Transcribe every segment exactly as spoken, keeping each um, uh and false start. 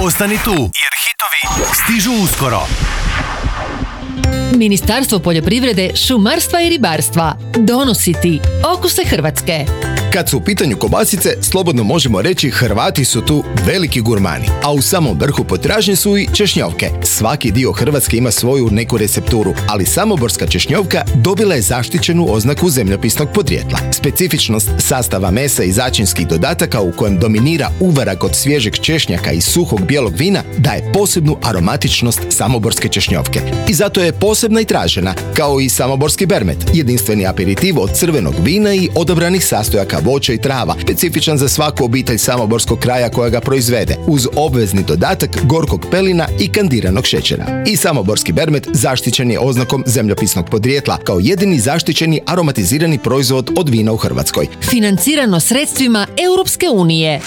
Ostani tu, jer hitovi stižu uskoro. Ministarstvo poljoprivrede, šumarstva i ribarstva donosi ti Okuse Hrvatske. Kad su u pitanju kobasice, slobodno možemo reći Hrvati su tu veliki gurmani, a u samom vrhu potražnje su i češnjovke. Svaki dio Hrvatske ima svoju neku recepturu, ali samoborska češnjovka dobila je zaštićenu oznaku zemljopisnog podrijetla. Specifičnost sastava mesa i začinskih dodataka u kojem dominira uvarak od svježeg češnjaka i suhog bijelog vina daje posebnu aromatičnost samoborske češnjovke. I zato je posebna i tražena, kao i samoborski bermet, jedinstveni aperitiv od crvenog vina i odabranih sastojaka voća i trava, specifičan za svaku obitelj samoborskog kraja koja ga proizvede, uz obvezni dodatak gorkog pelina i kandiranog šećera. I samoborski bermet zaštićen je oznakom zemljopisnog podrijetla kao jedini zaštićeni aromatizirani proizvod od vina u Hrvatskoj. Financirano sredstvima Europske unije.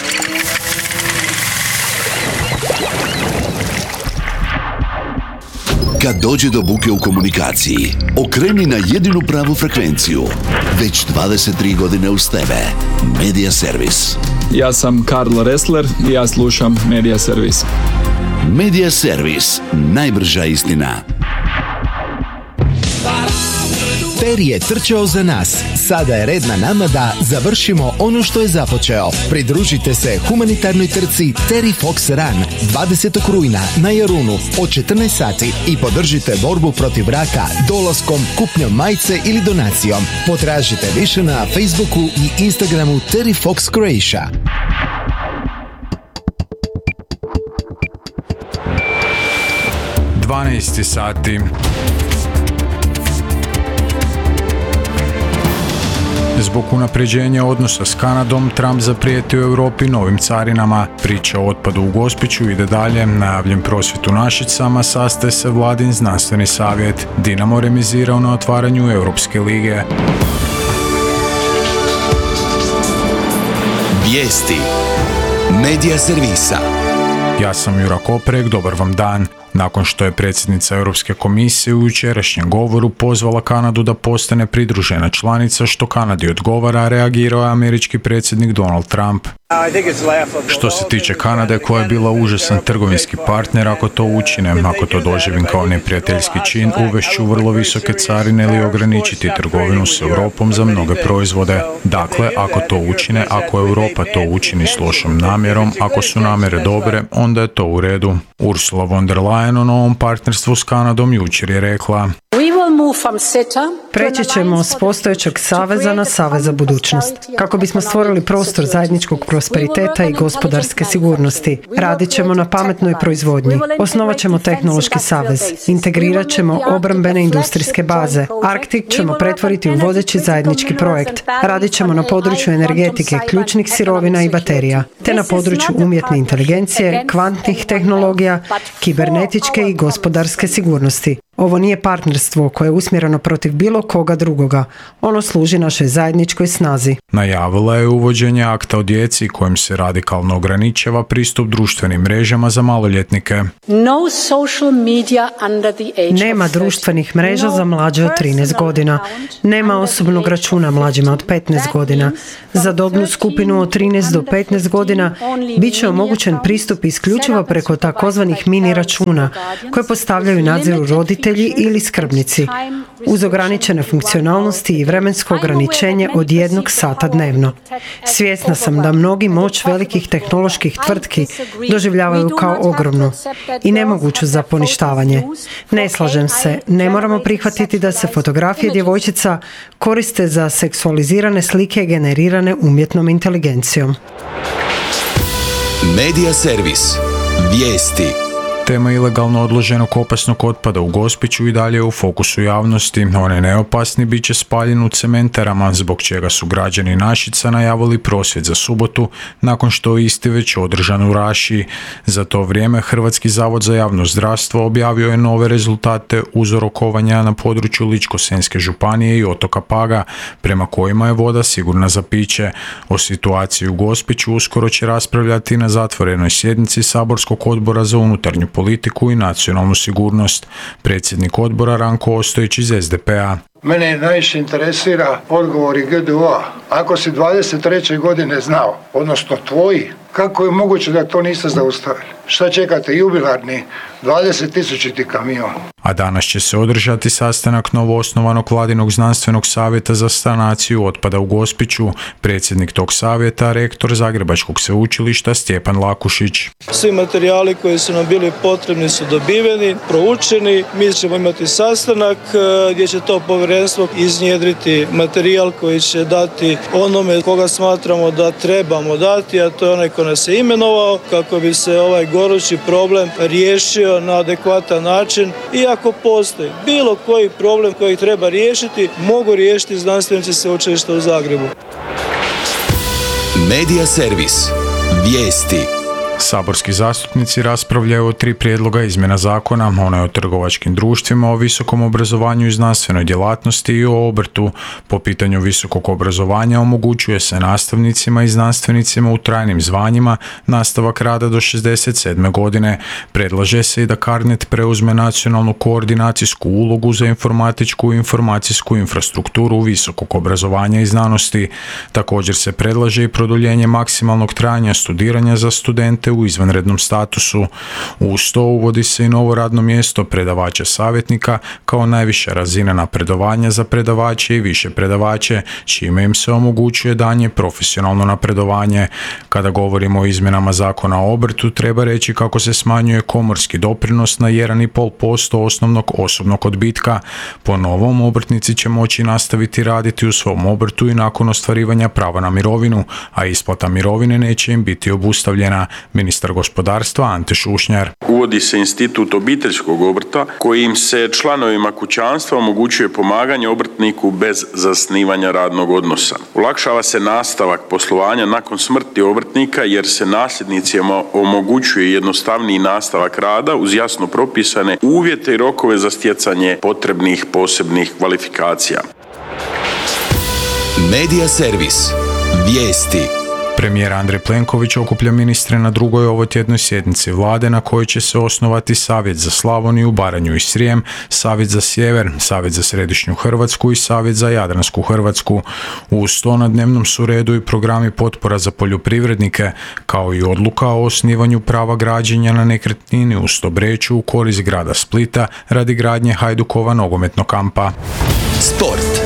Kad dođe do buke u komunikaciji, okreni na jedinu pravu frekvenciju. Već dvadeset tri godine uz tebe. Media Servis. Ja sam Karlo Ressler i ja slušam Media Servis. Media Servis. Najbrža istina. Terry je trčao za nas. Sada je red na nama da završimo ono što je započeo. Pridružite se humanitarnoj trci Terry Fox Run dvadesetog rujna na Jarunu od četrnaest sati i podržite borbu protiv raka dolaskom, kupnjom majice ili donacijom. Potražite više na Facebooku i Instagramu Terry Fox Croatia. dvanaest sati. Zbog unapređenja odnosa s Kanadom, Trump zaprijetio Europi novim carinama. Priča o otpadu u Gospiću ide dalje, najavljen prosvjed u Našicama, sastaje se vladin znanstveni savjet. Dinamo remizirao na otvaranju Europske lige. Vijesti Media Servisa. Ja sam Jura Koprek, dobar vam dan. Nakon što je predsjednica Europske komisije u jučerašnjem govoru pozvala Kanadu da postane pridružena članica, što Kanadi odgovara, reagirao je američki predsjednik Donald Trump. Što se tiče Kanade, koja je bila užasan trgovinski partner, ako to učine, ako to doživim kao neprijateljski čin, uvešću vrlo visoke carine ili ograničiti trgovinu s Europom za mnoge proizvode. Dakle, ako to učine, ako Europa to učini s lošom namjerom, ako su namjere dobre, onda je to u redu. Ursula von der Leyen o novom partnerstvu s Kanadom jučer je rekla: Preći ćemo s postojećeg saveza na savez za budućnost, kako bismo stvorili prostor zajedničkog prosperiteta i gospodarske sigurnosti. Radit ćemo na pametnoj proizvodnji. Osnovat ćemo tehnološki savez. Integrirat ćemo obrambene industrijske baze. Arktik ćemo pretvoriti u vodeći zajednički projekt. Radit ćemo na području energetike, ključnih sirovina i baterija, te na području umjetne inteligencije, kvantnih tehnologija, kibernetičke i gospodarske sigurnosti. Ovo nije partnerstvo koje je usmjereno protiv bilo koga drugoga. Ono služi našoj zajedničkoj snazi. Najavila je uvođenje akta o djeci kojim se radikalno ograničava pristup društvenim mrežama za maloljetnike. Nema društvenih mreža za mlađe od trinaest godina. Nema osobnog računa mlađima od petnaest godina. Za dobnu skupinu od trinaest do petnaest godina bit će omogućen pristup isključivo preko takozvanih mini računa koje postavljaju i nadziru roditelji ili skrbnici, uz ograničene funkcionalnosti i vremensko ograničenje od jednog sata dnevno. Svjesna sam da mnogi moć velikih tehnoloških tvrtki doživljavaju kao ogromnu i nemoguću za poništavanje. Ne slažem se, ne moramo prihvatiti da se fotografije djevojčica koriste za seksualizirane slike generirane umjetnom inteligencijom. Media Servis. Vijesti. Tema ilegalno odloženog opasnog otpada u Gospiću i dalje je u fokusu javnosti. Onaj neopasni bit će spaljen u cementarama, zbog čega su građani Našica najavili prosvjed za subotu, nakon što isti već održan u Rašiji. Za to vrijeme Hrvatski zavod za javno zdravstvo objavio je nove rezultate uzorkovanja na području Ličko-senjske županije i otoka Paga, prema kojima je voda sigurna za piće. O situaciji u Gospiću uskoro će raspravljati na zatvorenoj sjednici Saborskog odbora za unutarnju politiku i nacionalnu sigurnost. Predsjednik odbora Ranko Ostojić iz es de pe a. Mene najviše interesira odgovori ge de o-a. Ako si dvadeset treće godine znao, odnosno tvoji, kako je moguće da to niste zaustavili? Šta čekate, jubilarni dvadeset tisućiti kamion? A danas će se održati sastanak novoosnovanog vladinog znanstvenog savjeta za sanaciju otpada u Gospiću. Predsjednik tog savjeta, rektor Zagrebačkog sveučilišta Stjepan Lakušić. Svi materijali koji su nam bili potrebni su dobiveni, proučeni. Mi ćemo imati sastanak gdje će to povjerenstvo iznjedriti materijal koji će dati onome koga smatramo da trebamo dati, a to je onaj ko nas je imenovao, kako bi se ovaj gorući problem riješio na adekvatan način. I ako postoji bilo koji problem koji treba riješiti, mogu riješiti znanstvenici sveučilišta u Zagrebu. Medija servis. Vijesti. Saborski zastupnici raspravljaju o tri prijedloga izmjena zakona, onaj o trgovačkim društvima, o visokom obrazovanju i znanstvenoj djelatnosti i o obrtu. Po pitanju visokog obrazovanja omogućuje se nastavnicima i znanstvenicima u trajnim zvanjima nastavak rada do šezdeset sedme godine. Predlaže se i da CARNET preuzme nacionalnu koordinacijsku ulogu za informatičku i informacijsku infrastrukturu visokog obrazovanja i znanosti. Također se predlaže i produljenje maksimalnog trajanja studiranja za studente u izvanrednom statusu. Uz to uvodi se i novo radno mjesto predavača savjetnika kao najviša razina napredovanja za predavače i više predavače, čime im se omogućuje daljnje profesionalno napredovanje. Kada govorimo o izmjenama zakona o obrtu, treba reći kako se smanjuje komorski doprinos na jedan zarez pet posto osnovnog osobnog odbitka. Po novom, obrtnici će moći nastaviti raditi u svom obrtu i nakon ostvarivanja prava na mirovinu, a isplata mirovine neće im biti obustavljena. Ministar gospodarstva Ante Šušnjar. Uvodi se institut obiteljskog obrta kojim se članovima kućanstva omogućuje pomaganje obrtniku bez zasnivanja radnog odnosa. Olakšava se nastavak poslovanja nakon smrti obrtnika jer se nasljednicima omogućuje jednostavniji nastavak rada uz jasno propisane uvjete i rokove za stjecanje potrebnih posebnih kvalifikacija. Medija servis. Vijesti. Premijer Andrej Plenković okuplja ministre na drugoj ovotjednoj sjednici vlade na kojoj će se osnovati Savjet za Slavoniju, Baranju i Srijem, Savjet za Sjever, Savjet za Središnju Hrvatsku i Savjet za Jadransku Hrvatsku. Uz to na dnevnom su redu i programi potpora za poljoprivrednike, kao i odluka o osnivanju prava građenja na nekretnini u Stobreću u korist grada Splita radi gradnje Hajdukova nogometnog kampa. Sport.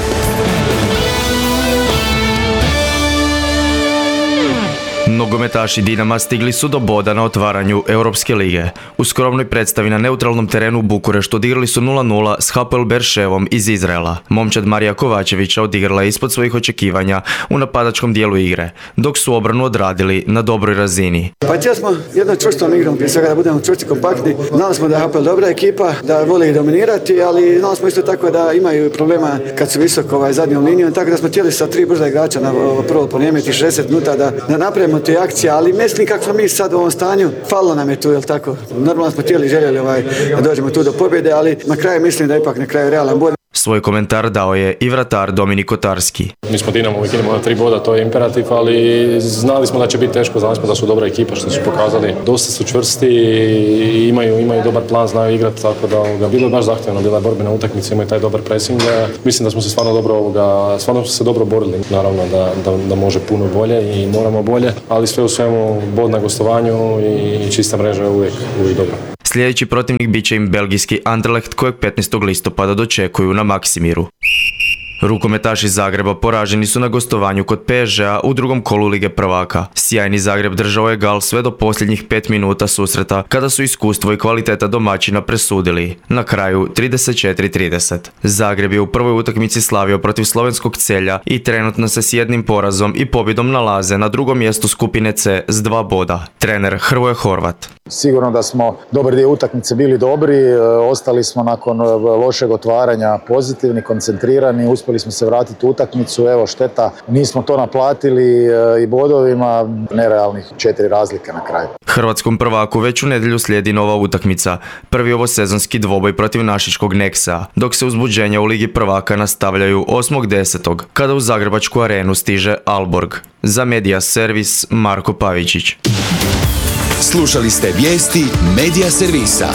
Nogometaši Dinama stigli su do boda na otvaranju Europske lige. U skromnoj predstavi na neutralnom terenu u Bukureštu odigrali su nula nula s Hapoel Berševom iz Izraela. Momčad Marija Kovačevića odigrala je ispod svojih očekivanja u napadačkom dijelu igre, dok su obranu odradili na dobroj razini. Pa htjeli smo jednom čvrstom igrom, prije svega da budemo čvrsti, kompaktni. Znali smo da je Hapoel dobra ekipa, da vole ih dominirati, ali znali smo isto tako da imaju problema kad su visoko ovaj, zadnjom linijom, tako da smo htjeli sa tri brza igrača na prvo ponijemiti šezdeset minuta da, da napravimo te akcije, ali mislim kako smo mi sad u ovom stanju, falilo nam je tu, jel tako? Normalno smo htjeli, željeli ovaj, da dođemo tu do pobjede, ali na kraju mislim da ipak na kraju realan bod. Svoj komentar dao je i vratar Dominik Kotarski. Mi smo Dinamo uvijek idemo na tri boda, to je imperativ, ali znali smo da će biti teško, znali smo da su dobra ekipa što su pokazali. Dosta su čvrsti i imaju, imaju dobar plan, znaju igrati, tako da ovoga, bilo je baš zahtjevno, bila je borbena utakmica, imaju taj dobar pressing. Mislim da smo se stvarno dobro, ovoga, stvarno smo se dobro borili, naravno da, da, da može puno bolje i moramo bolje, ali sve u svemu bod na gostovanju i čista mreža je uvijek, uvijek dobro. Sljedeći protivnik bit će im belgijski Anderlecht kojeg petnaestog listopada dočekuju na Maksimiru. Rukometaši Zagreba poraženi su na gostovanju kod P S G-a u drugom kolu Lige prvaka. Sjajni Zagreb držao je gal sve do posljednjih pet minuta susreta, kada su iskustvo i kvaliteta domaćina presudili. Na kraju trideset četiri trideset. Zagreb je u prvoj utakmici slavio protiv slovenskog Celja i trenutno se s jednim porazom i pobjedom nalaze na drugom mjestu skupine C s dva boda. Trener Hrvoje Horvat. Sigurno da smo dobar dio utakmice bili dobri, ostali smo nakon lošeg otvaranja pozitivni, koncentrirani, uspjeli smo se vratiti u utakmicu, evo šteta, nismo to naplatili i bodovima, nerealnih četiri razlike na kraju. Hrvatskom prvaku već u nedjelju slijedi nova utakmica, prvi ovosezonski dvoboj protiv našičkog Nexa, dok se uzbuđenja u Ligi prvaka nastavljaju osmog desetog kada u Zagrebačku arenu stiže Alborg. Za Medija servis Marko Pavičić. Slušali ste vijesti Medija servisa.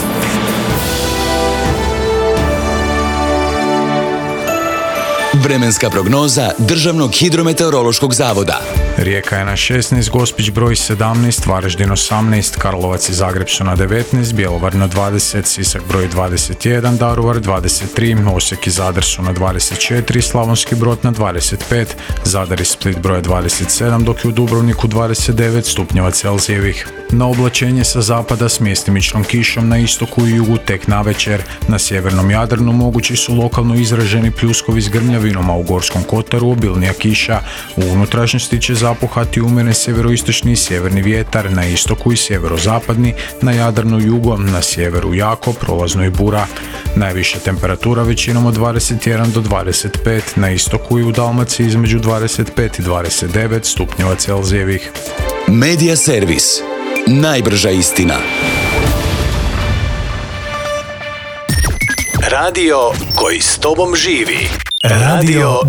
Vremenska prognoza Državnog hidrometeorološkog zavoda. Rijeka je na šesnaest, Gospić broj sedamnaest, Varaždin osamnaest, Karlovac i Zagreb su na devetnaest, Bjelovar na dvadeset, Sisak broj dvadeset jedan, Daruvar dvadeset tri, Osijek i Zadar su na dvadeset četiri, Slavonski Brod na dvadeset pet, Zadar i Split broj dvadeset sedam, dok je u Dubrovniku dvadeset devet stupnjeva Celzijevih. Na oblačenje sa zapada s mjestimičnom kišom na istoku i jugu tek navečer. Na sjevernom Jadranu mogući su lokalno izraženi pljuskovi s grmljavinom, a u Gorskom kotaru obilnija kiša. U unutrašnjosti će zapuhati umjeren sjeveroistočni i sjeverni vjetar, na istoku i sjeverozapadni, na Jadranu jugom, na sjeveru jako, prolazno i bura. Najviša temperatura većinom od dvadeset jedan do dvadeset pet, na istoku i u Dalmaciji između dvadeset pet i dvadeset devet stupnjeva Celzijevih. Medija servis. Najbrža istina. Radio koji s tobom živi. Radio